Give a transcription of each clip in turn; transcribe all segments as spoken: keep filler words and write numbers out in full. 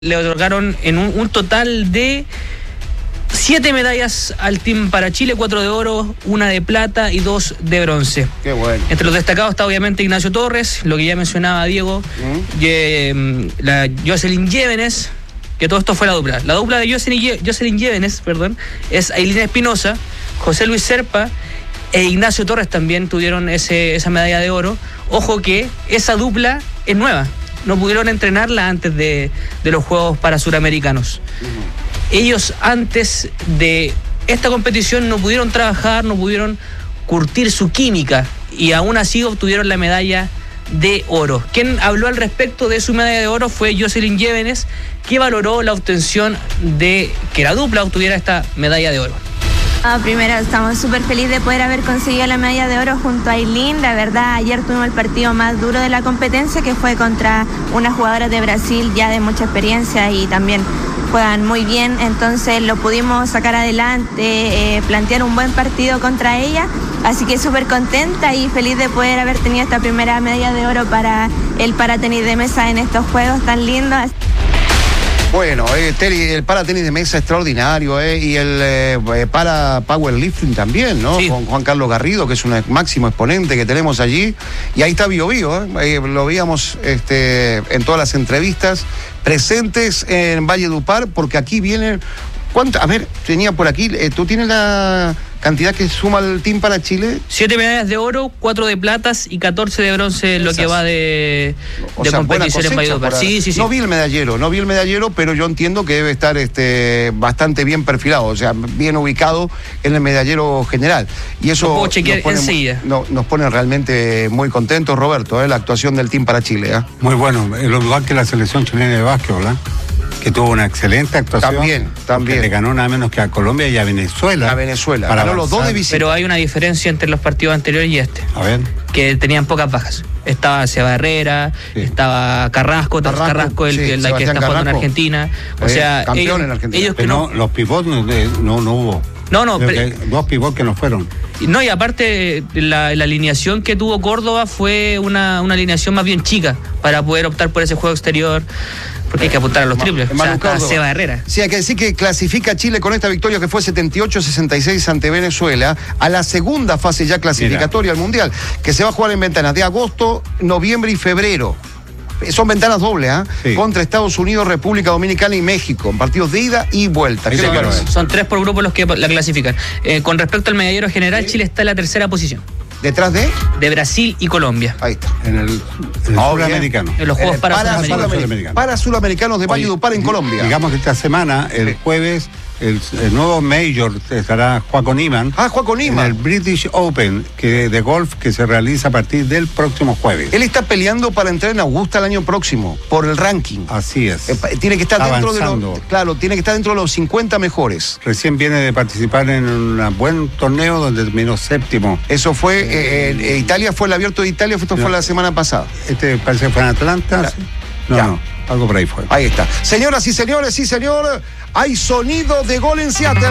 Le otorgaron en un, un total de siete medallas al Team para Chile, cuatro de oro, una de plata y dos de bronce. Qué bueno. Entre los destacados está obviamente Ignacio Torres, lo que ya mencionaba Diego, ¿Mm? y, eh, la Jocelyn Llévenes, que todo esto fue la dupla. La dupla de Jocelyn, Jocelyn Llévenes, perdón, es Ailina Espinosa, José Luis Serpa e Ignacio Torres también tuvieron ese, esa medalla de oro. Ojo que esa dupla es nueva. No pudieron entrenarla antes de, de los Juegos para Suramericanos. Uh-huh. Ellos antes de esta competición no pudieron trabajar, no pudieron curtir su química y aún así obtuvieron la medalla de oro. Quien habló al respecto de su medalla de oro fue Jocelyn Llévenes, que valoró la obtención de que la dupla obtuviera esta medalla de oro. Ah, primero, estamos súper felices de poder haber conseguido la medalla de oro junto a Ailín. La verdad, ayer tuvimos el partido más duro de la competencia, que fue contra una jugadora de Brasil ya de mucha experiencia y también juegan muy bien. Entonces lo pudimos sacar adelante, eh, plantear un buen partido contra ella. Así que súper contenta y feliz de poder haber tenido esta primera medalla de oro para el paratenis de mesa en estos juegos tan lindos. Bueno, eh, el para tenis de mesa extraordinario, eh, y el eh, para powerlifting también, ¿no? Sí. Con Juan Carlos Garrido, que es un máximo exponente que tenemos allí. Y ahí está Bio Bio, eh, eh, lo veíamos este, en todas las entrevistas, presentes en Valledupar, porque aquí vienen... ¿Cuánto? A ver, tenía por aquí, eh, ¿tú tienes la cantidad que suma el Team para Chile? Siete medallas de oro, cuatro de platas y catorce de bronce, lo que va de, o de sea, competición en Valledupar. Sí, sí, sí. No vi el medallero, no vi el medallero, pero yo entiendo que debe estar este, bastante bien perfilado, o sea, bien ubicado en el medallero general. Y eso lo puedo chequear nos pone, enseguida. No, nos pone realmente muy contentos, Roberto, eh, la actuación del Team para Chile. ¿eh? Muy bueno, lo igual que la selección chilena de básquet, ¿verdad? Que tuvo una excelente actuación. También, también. Le ganó nada menos que a Colombia y a Venezuela. A Venezuela. Para ganó los dos de visita. Pero hay una diferencia entre los partidos anteriores y este. A ver. Que tenían pocas bajas. Estaba Seba Herrera, sí. estaba Carrasco, Carrasco, Carrasco el, sí, el, el que está jugando en Argentina. O sea, campeón ellos, en Argentina. Ellos que pero no, no, los pivots no, no, no hubo. No, no. Pero, dos pivots que no fueron. No, y aparte la, la alineación que tuvo Córdoba fue una, una alineación más bien chica para poder optar por ese juego exterior. Porque hay que apuntar a los triples. O sea, está Seba Herrera. Sí, hay que decir que clasifica Chile con esta victoria que fue setenta y ocho a sesenta y seis ante Venezuela a la segunda fase ya clasificatoria Mira. al Mundial, que se va a jugar en ventanas de agosto, noviembre y febrero. Son ventanas dobles, ¿eh? Sí. Contra Estados Unidos, República Dominicana y México, en partidos de ida y vuelta. Sí, claro, son tres por grupo los que la clasifican. Eh, con respecto al medallero general, sí. Chile está en la tercera posición. ¿Detrás de? De Brasil y Colombia. Ahí está. En el, en el oh, suramericano. En los Juegos para, para Suramericanos. Suramericanos. Para Suramericanos de Valledupar en Colombia. Digamos que esta semana, el jueves, el, el nuevo Major estará Joaquín Niemann. Ah, Joaquín Niemann. En el British Open que, de golf que se realiza a partir del próximo jueves. Él está peleando para entrar en Augusta el año próximo, por el ranking. Así es. Eh, tiene que estar Avanzando. dentro de los... Claro, tiene que estar dentro de los cincuenta mejores. Recién viene de participar en un buen torneo donde terminó séptimo. Eso fue, eh, eh, Italia fue el abierto de Italia, esto no. fue la semana pasada. Este parece que fue en Atlanta. La... No, ya. no. Algo por ahí fue. Ahí está. Señoras y señores, sí señor, hay sonido de gol en Seattle.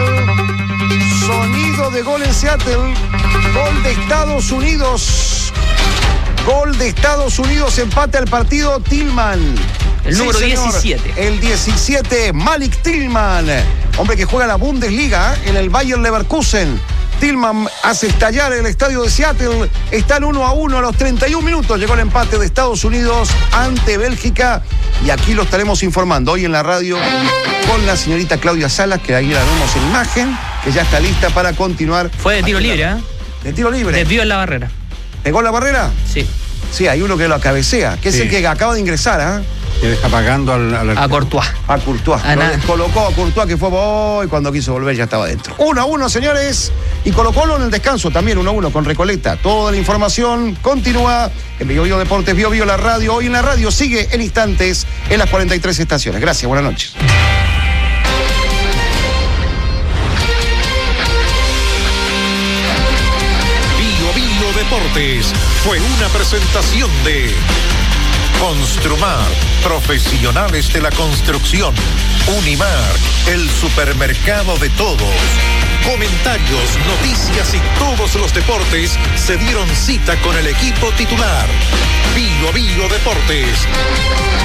Sonido de gol en Seattle. Gol de Estados Unidos. Gol de Estados Unidos, empate al partido Tillman. El número sí, diecisiete. El diecisiete, Malik Tillman. Hombre que juega en la Bundesliga, en el Bayer Leverkusen. Tillman hace estallar el estadio de Seattle. Están uno a uno a los treinta y un minutos. Llegó el empate de Estados Unidos ante Bélgica. Y aquí lo estaremos informando hoy en la radio con la señorita Claudia Salas, que ahí la vemos en imagen, que ya está lista para continuar. Fue de tiro libre, ¿eh? De tiro libre. Desvió en la barrera. ¿Pegó la barrera? Sí. Sí, hay uno que lo cabecea, que sí. es el que acaba de ingresar, ¿ah? ¿eh? Que deja pagando al, al a Courtois. A Courtois. A lo descolocó a Courtois, que fue oh, y cuando quiso volver ya estaba dentro. uno a uno, señores. Y colocólo en el descanso también, uno a uno con Recoleta. Toda la información continúa en Bio Bio Deportes, Bio Bio la radio. Hoy en la radio sigue en instantes en las cuarenta y tres estaciones. Gracias, buenas noches. Bio Bio Deportes fue una presentación de Construmar, profesionales de la construcción. Unimar, el supermercado de todos. Comentarios, noticias y todos los deportes se dieron cita con el equipo titular. Bio Bio Deportes.